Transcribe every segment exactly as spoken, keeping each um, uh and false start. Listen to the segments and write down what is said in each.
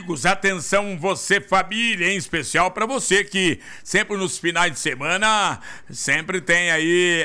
Atenção, você família, em especial para você que sempre nos finais de semana sempre tem aí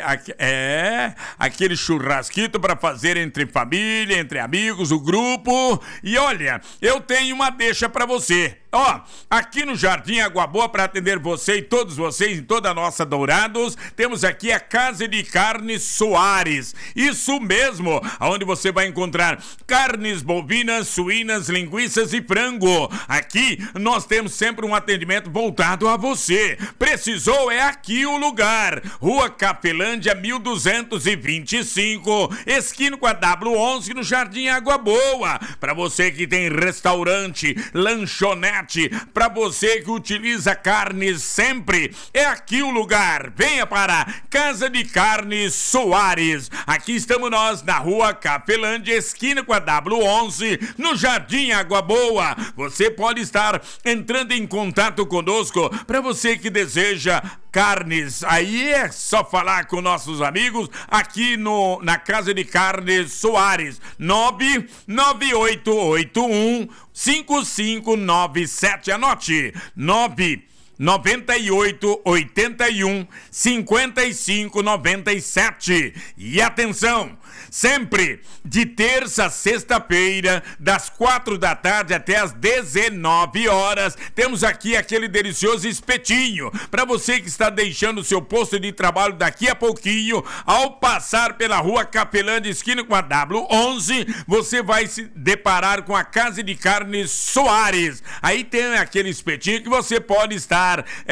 é, aquele churrasquito para fazer entre família, entre amigos, o grupo. E olha, eu tenho uma deixa para você. Ó, aqui no Jardim Água Boa, para atender você e todos vocês em toda a nossa Dourados, temos aqui a Casa de Carnes Soares. Isso mesmo, onde você vai encontrar carnes bovinas, suínas, linguiças e frango. Aqui nós temos sempre um atendimento voltado a você. Precisou? É aqui o lugar. Rua Cafelândia, mil duzentos e vinte e cinco, esquina com a W onze, no Jardim Água Boa. Para você que tem restaurante, lanchonete, para você que utiliza carnes sempre, é aqui o lugar. Venha para Casa de Carnes Soares. Aqui estamos nós na Rua Cafelândia, esquina com a W onze, no Jardim Água Boa. Você pode estar entrando em contato conosco para você que deseja carnes. Aí é só falar com nossos amigos aqui no, na Casa de Carnes Soares. nove nove oito oito um cinco cinco nove sete. Anote: nove noventa e oito, oitenta e um, cinquenta e cinco, noventa e sete. E atenção, sempre de terça a sexta-feira, das quatro da tarde até as dezenove horas, temos aqui aquele delicioso espetinho. Para você que está deixando o seu posto de trabalho daqui a pouquinho, ao passar pela Rua Capelândia, esquina com a W onze, você vai se deparar com a Casa de Carnes Soares. Aí tem aquele espetinho que você pode estar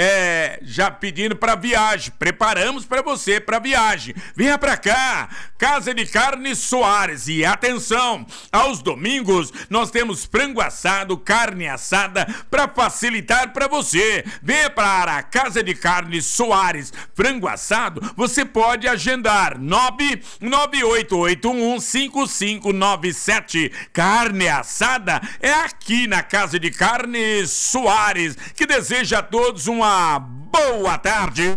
É, já pedindo para viagem. Preparamos para você para viagem. Venha para cá, Casa de Carnes Soares. E atenção, aos domingos nós temos frango assado, carne assada para facilitar para você. Venha para a Casa de Carnes Soares. Frango assado você pode agendar nove nove oito oito um cinco cinco nove sete. Carne assada é aqui na Casa de Carnes Soares, que deseja a todos uma boa tarde.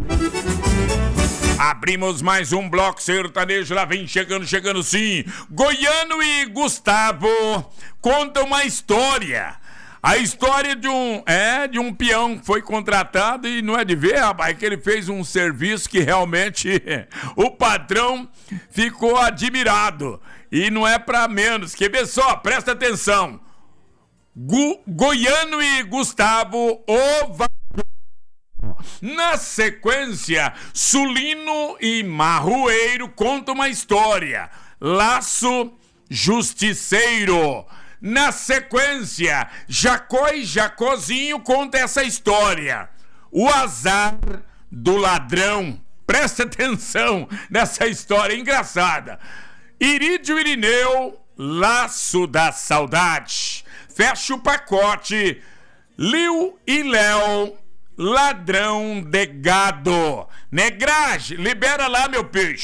Abrimos mais um bloco sertanejo, lá vem chegando, chegando sim. Goiano e Gustavo contam uma história. A história de um, é, de um peão que foi contratado e não é de ver, rapaz, que ele fez um serviço que realmente o patrão ficou admirado. E não é pra menos, quer ver só, presta atenção. Go- Goiano e Gustavo, o na sequência, Sulino e Marroeiro contam uma história. Laço Justiceiro. Na sequência, Jacó e Jacozinho contam essa história. O azar do ladrão. Presta atenção nessa história engraçada. Irídio e Irineu, Laço da Saudade. Fecha o pacote. Liu e Léo, Ladrão de Gado. Negragem, libera lá, meu peixe.